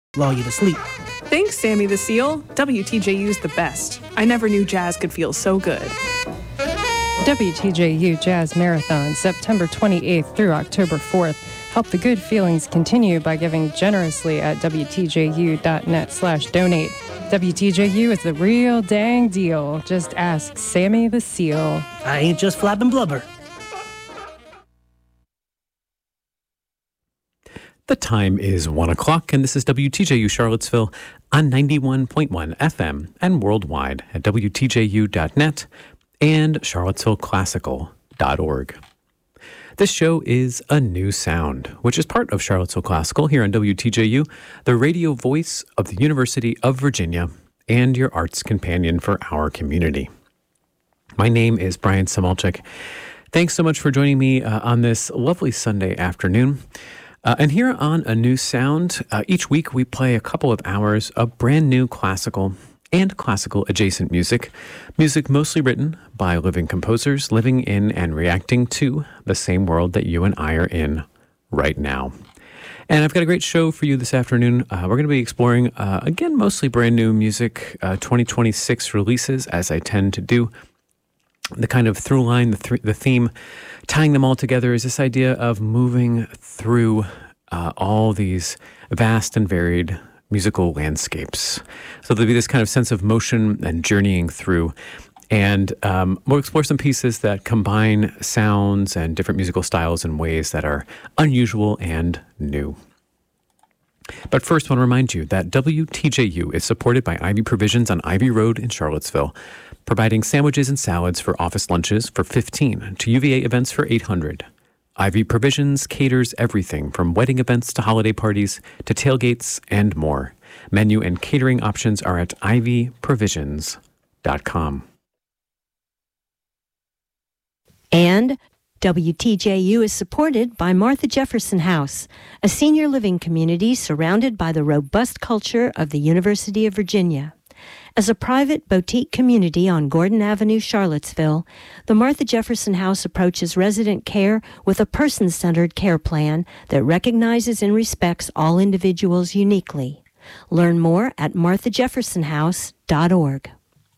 lull you to sleep. Thanks, Sammy the Seal. WTJU's the best. I never knew jazz could feel so good. WTJU Jazz Marathon, September 28th through October 4th. Help the good feelings continue by giving generously at WTJU.net/donate. WTJU is the real dang deal. Just ask Sammy the Seal. I ain't just flapping blubber. The time is 1 o'clock, and this is WTJU Charlottesville on 91.1 FM and worldwide at WTJU.net and CharlottesvilleClassical.org. This show is A New Sound, which is part of Charlottesville Classical here on WTJU, the radio voice of the University of Virginia and your arts companion for our community. My name is Brian Samolczyk. Thanks so much for joining me on this lovely Sunday afternoon. And here on A New Sound, each week we play a couple of hours of brand new classical and classical adjacent music mostly written by living composers living in and reacting to the same world that you and I are in right now. And I've got a great show for you this afternoon. We're going to be exploring, again, mostly brand new music, 2026 releases, as I tend to do. The kind of through line, the theme, tying them all together is this idea of moving through all these vast and varied musical landscapes. So there'll be this kind of sense of motion and journeying through. And we'll explore some pieces that combine sounds and different musical styles in ways that are unusual and new. But first, I want to remind you that WTJU is supported by Ivy Provisions on Ivy Road in Charlottesville, providing sandwiches and salads for office lunches for $15 to UVA events for $800. Ivy Provisions caters everything from wedding events to holiday parties to tailgates and more. Menu and catering options are at ivyprovisions.com. And WTJU is supported by Martha Jefferson House, a senior living community surrounded by the robust culture of the University of Virginia. As a private boutique community on Gordon Avenue, Charlottesville, the Martha Jefferson House approaches resident care with a person-centered care plan that recognizes and respects all individuals uniquely. Learn more at marthajeffersonhouse.org.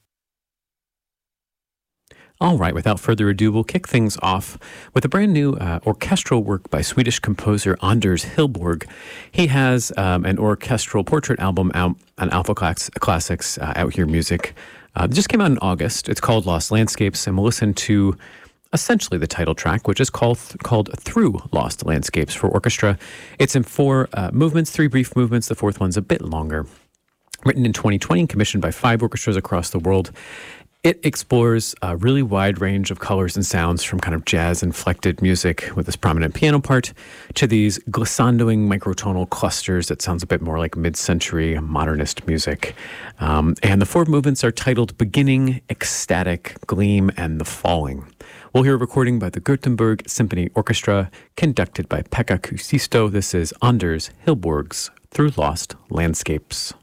All right, without further ado, we'll kick things off with a brand new orchestral work by Swedish composer Anders Hillborg. He has an orchestral portrait album out on Alpha Classics, Out Here Music. It just came out in August. It's called Lost Landscapes, and we'll listen to essentially the title track, which is called Through Lost Landscapes for orchestra. It's in 4 movements, 3 brief movements. The 4th one's a bit longer. Written in 2020 and commissioned by 5 orchestras across the world. It explores a really wide range of colors and sounds, from kind of jazz-inflected music with this prominent piano part to these glissandoing microtonal clusters that sounds a bit more like mid-century modernist music. And the 4 movements are titled Beginning, Ecstatic, Gleam, and The Falling. We'll hear a recording by the Gothenburg Symphony Orchestra, conducted by Pekka Kuusisto. This is Anders Hillborg's Through Lost Landscapes.